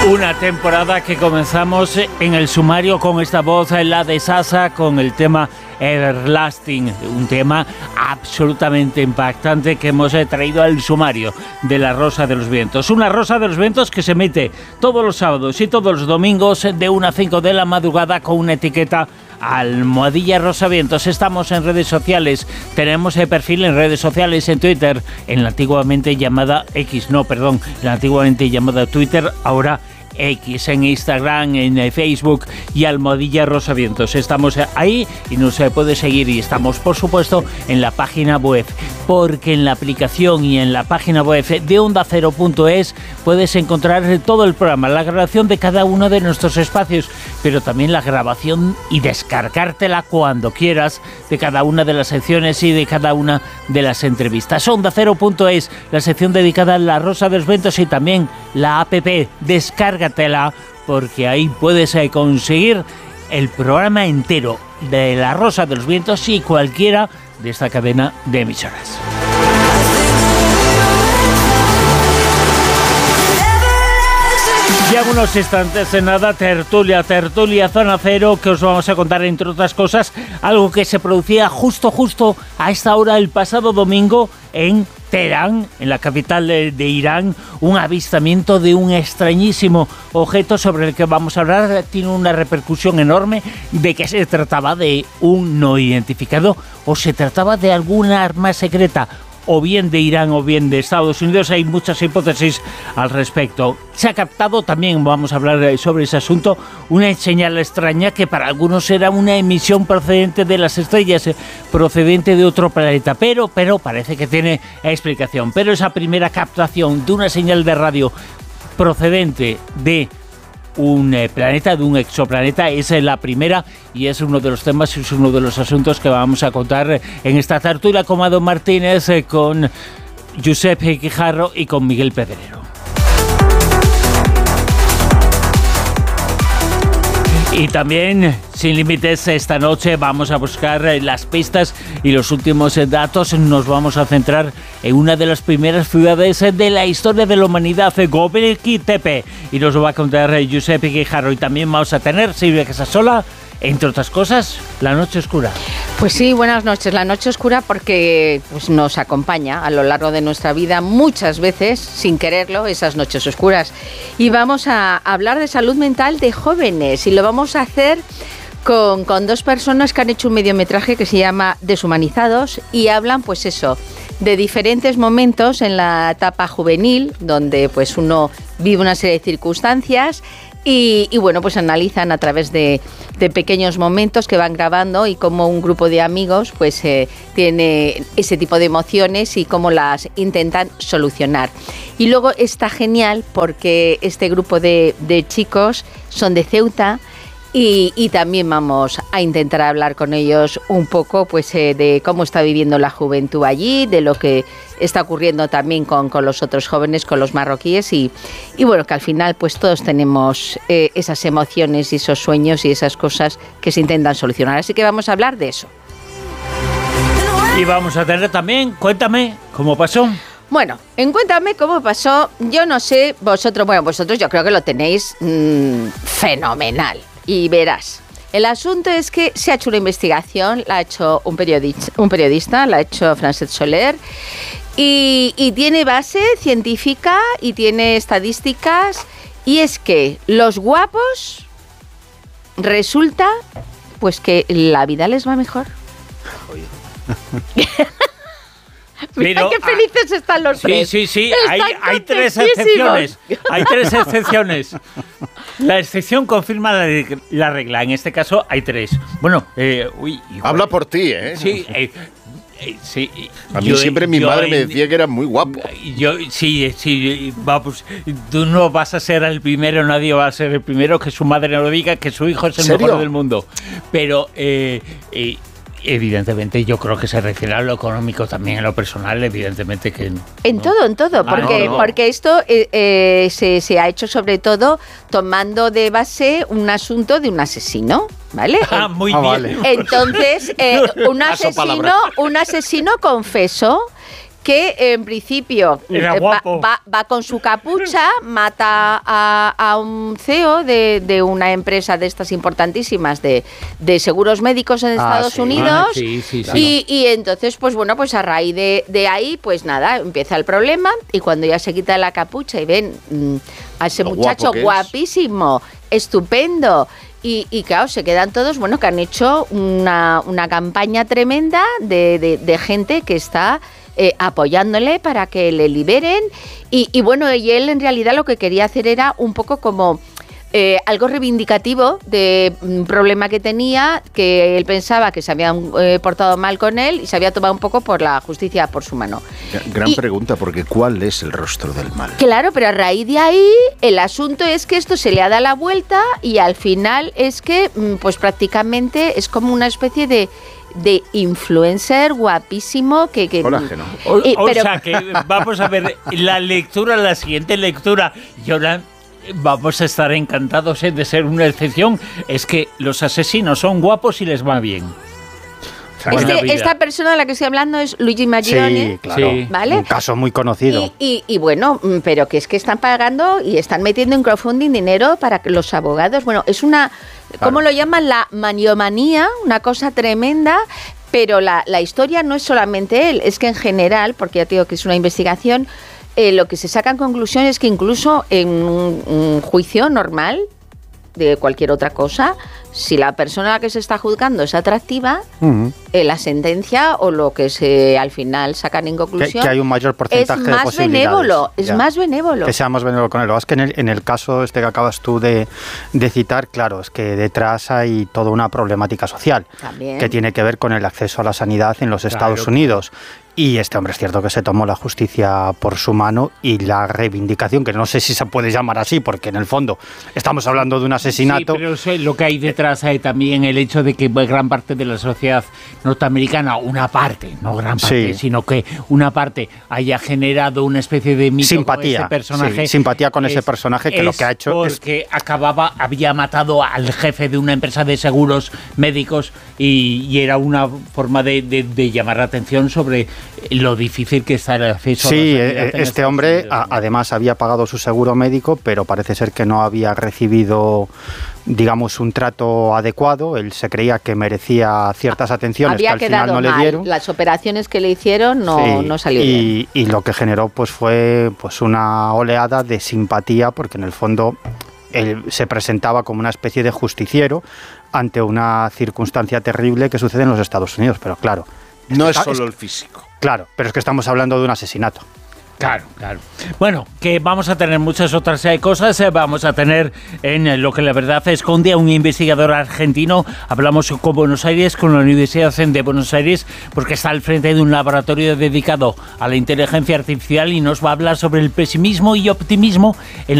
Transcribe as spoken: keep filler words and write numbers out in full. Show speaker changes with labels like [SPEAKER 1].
[SPEAKER 1] Una temporada que comenzamos en el sumario con esta voz, la de Sasa, con el tema Everlasting, un tema absolutamente impactante que hemos traído al sumario de La Rosa de los Vientos. Una Rosa de los Vientos que se emite todos los sábados y todos los domingos de una a cinco de la madrugada con una etiqueta Almohadilla Rosavientos. Estamos en redes sociales, tenemos el perfil en redes sociales, en Twitter, en la antiguamente llamada X, no, perdón, la antiguamente llamada Twitter, ahora X, en Instagram, en Facebook y Almohadilla Rosavientos. Estamos ahí y nos puede seguir, y estamos, por supuesto, en la página web, porque en la aplicación y en la página web de onda cero punto es puedes encontrar todo el programa, la grabación de cada uno de nuestros espacios, pero también la grabación y descargártela cuando quieras de cada una de las secciones y de cada una de las entrevistas. onda cero punto es, la sección dedicada a La Rosa de los Vientos, y también la app, descárgatela, porque ahí puedes eh, conseguir el programa entero de La Rosa de los Vientos y cualquiera de esta cadena de emisoras. Ya unos instantes de nada, tertulia, tertulia Zona Cero, que os vamos a contar, entre otras cosas, algo que se producía justo, justo a esta hora el pasado domingo en Teherán, en la capital de, de Irán. Un avistamiento de un extrañísimo objeto sobre el que vamos a hablar. Tiene una repercusión enorme. ¿De qué se trataba? ¿De un no identificado? ¿O se trataba de alguna arma secreta? O bien de Irán o bien de Estados Unidos. Hay muchas hipótesis al respecto. Se ha captado, también vamos a hablar sobre ese asunto, una señal extraña que para algunos era una emisión procedente de las estrellas, procedente de otro planeta, pero, pero parece que tiene explicación. Pero esa primera captación de una señal de radio procedente de un eh, planeta, de un exoplaneta, es eh, la primera, y es uno de los temas, es uno de los asuntos que vamos a contar eh, en esta tertulia con Mado Martínez, eh, con Josep Quijarro y con Miguel Pedrero. Y también, sin límites, esta noche vamos a buscar las pistas y los últimos datos. Nos vamos a centrar en una de las primeras ciudades de la historia de la humanidad, Göbekli Tepe, y nos lo va a contar Josep Quijarro. Y también vamos a tener Silvia Casasola, entre otras cosas, La Noche Oscura.
[SPEAKER 2] Pues sí, buenas noches. La Noche Oscura, porque pues, nos acompaña a lo largo de nuestra vida muchas veces, sin quererlo, esas noches oscuras. Y vamos a hablar de salud mental de jóvenes, y lo vamos a hacer con, con dos personas que han hecho un mediometraje que se llama Deshumanizados, y hablan, pues eso, de diferentes momentos en la etapa juvenil, donde pues uno vive una serie de circunstancias. Y, y bueno, pues analizan a través de, de pequeños momentos que van grabando, y cómo un grupo de amigos pues eh, tiene ese tipo de emociones y cómo las intentan solucionar. Y luego está genial porque este grupo de, de chicos son de Ceuta, y, y también vamos a intentar hablar con ellos un poco pues eh, de cómo está viviendo la juventud allí, de lo que está ocurriendo también con, con los otros jóvenes, con los marroquíes, y, y bueno, que al final pues todos tenemos eh, esas emociones y esos sueños y esas cosas que se intentan solucionar. Así que vamos a hablar de eso.
[SPEAKER 1] Y vamos a tener también, cuéntame, ¿cómo pasó?
[SPEAKER 2] Bueno, en Cuéntame Cómo Pasó, yo no sé, vosotros, bueno, vosotros yo creo que lo tenéis mmm, fenomenal. Y verás, el asunto es que se ha hecho una investigación, la ha hecho un periodista, un periodista la ha hecho Francesc Soler, y, y tiene base científica y tiene estadísticas, y es que los guapos resulta pues que la vida les va mejor. Mira qué felices ah, están los tres.
[SPEAKER 1] Sí, sí, sí, hay, hay tres excepciones. Hay tres excepciones. La excepción confirma la, la regla. En este caso hay tres. Bueno, eh, uy, igual,
[SPEAKER 3] habla por ti, ¿eh?
[SPEAKER 1] Sí, eh, eh, sí.
[SPEAKER 3] A mí yo, siempre mi madre en, me decía que era muy guapo.
[SPEAKER 1] Yo, sí, sí, vamos, tú no vas a ser el primero, nadie va a ser el primero, que su madre no lo diga, que su hijo es el
[SPEAKER 3] ¿Serio?
[SPEAKER 1] mejor del mundo. Pero, eh, eh, evidentemente, yo creo que se refiere a lo económico, también a lo personal, evidentemente que no.
[SPEAKER 2] En
[SPEAKER 1] no.
[SPEAKER 2] todo, en todo, porque,
[SPEAKER 1] ah, no, no.
[SPEAKER 2] porque esto eh, eh, se, se ha hecho sobre todo tomando de base un asunto de un asesino, ¿vale?
[SPEAKER 1] Ah, muy
[SPEAKER 3] ah,
[SPEAKER 1] bien.
[SPEAKER 3] Vale.
[SPEAKER 2] Entonces, eh, un asesino, un asesino confesó que en principio va, va, va con su capucha, mata a, a un C E O de, de una empresa de estas importantísimas de, de seguros médicos en ah, Estados sí. Unidos ah, sí, sí, sí. Y, y entonces pues bueno, pues a raíz de, de ahí pues nada, empieza el problema y cuando ya se quita la capucha y ven mmm, a ese Lo muchacho guapísimo, estupendo. Y, y claro, se quedan todos, bueno, que han hecho una, una campaña tremenda de, de, de gente que está eh, apoyándole para que le liberen. Y, y bueno, y él en realidad lo que quería hacer era un poco como eh, algo reivindicativo de un problema que tenía, que él pensaba que se habían eh, portado mal con él y se había tomado un poco por la justicia por su mano.
[SPEAKER 3] Gran
[SPEAKER 2] y,
[SPEAKER 3] pregunta, porque ¿cuál es el rostro del mal?
[SPEAKER 2] Claro, pero a raíz de ahí el asunto es que esto se le ha dado la vuelta y al final es que pues prácticamente es como una especie de de influencer guapísimo que... que
[SPEAKER 3] Colágeno.
[SPEAKER 1] O, eh, pero, o sea, que vamos a ver la lectura, la siguiente lectura, y ahora vamos a estar encantados de ser una excepción, es que los asesinos son guapos y les va bien.
[SPEAKER 2] Este, esta persona de la que estoy hablando es Luigi Maggioni.
[SPEAKER 4] Sí, claro. Sí.
[SPEAKER 2] ¿Vale?
[SPEAKER 4] Un caso muy conocido.
[SPEAKER 2] Y, y, y bueno, pero que es que están pagando y están metiendo en crowdfunding dinero para que los abogados... Bueno, es una... Claro. ¿Cómo lo llaman? La maniomanía, una cosa tremenda. Pero la, la historia no es solamente él, es que en general, porque ya te digo que es una investigación, eh, lo que se sacan conclusiones es que incluso en un, un juicio normal de cualquier otra cosa, si la persona a la que se está juzgando es atractiva, uh-huh. eh, la sentencia o lo que se al final sacan en conclusión
[SPEAKER 4] que, que hay un mayor porcentaje
[SPEAKER 2] es más
[SPEAKER 4] de posibilidades.
[SPEAKER 2] Benévolo, es
[SPEAKER 4] ya.
[SPEAKER 2] más benévolo.
[SPEAKER 4] Que sea más benévolo con él. Es que en el, en el caso este que acabas tú de, de citar, claro, es que detrás hay toda una problemática social
[SPEAKER 2] También.
[SPEAKER 4] que tiene que ver con el acceso a la sanidad en los Estados claro. Unidos. Y este hombre es cierto que se tomó la justicia por su mano y la reivindicación, que no sé si se puede llamar así, porque en el fondo estamos hablando de un asesinato.
[SPEAKER 1] Sí, pero eso es lo que hay detrás hay también el hecho de que gran parte de la sociedad norteamericana, una parte, no gran parte, sí. sino que una parte haya generado una especie de mito
[SPEAKER 4] simpatía,
[SPEAKER 1] con ese personaje.
[SPEAKER 4] Sí, simpatía con es, ese personaje que lo que ha hecho
[SPEAKER 1] porque es... Porque acababa, había matado al jefe de una empresa de seguros médicos y, y era una forma de, de, de llamar la atención sobre lo difícil que está el acceso
[SPEAKER 4] sí,
[SPEAKER 1] a la sanidad.
[SPEAKER 4] Sí, este hombre a, además había pagado su seguro médico, pero parece ser que no había recibido, digamos, un trato adecuado. Él se creía que merecía ciertas atenciones
[SPEAKER 2] había
[SPEAKER 4] que al final no
[SPEAKER 2] mal.
[SPEAKER 4] le dieron.
[SPEAKER 2] Las operaciones que le hicieron no, sí, no salieron
[SPEAKER 4] y,
[SPEAKER 2] bien.
[SPEAKER 4] Y lo que generó pues fue pues una oleada de simpatía, porque en el fondo él se presentaba como una especie de justiciero ante una circunstancia terrible que sucede en los Estados Unidos. Pero claro,
[SPEAKER 3] no es solo el físico.
[SPEAKER 4] Claro, pero es que estamos hablando de un asesinato.
[SPEAKER 1] Claro, claro. Bueno, que vamos a tener muchas otras eh, cosas. Eh, vamos a tener en eh, lo que la verdad esconde a un investigador argentino. Hablamos con Buenos Aires, con la Universidad de Buenos Aires, porque está al frente de un laboratorio dedicado a la inteligencia artificial y nos va a hablar sobre el pesimismo y optimismo en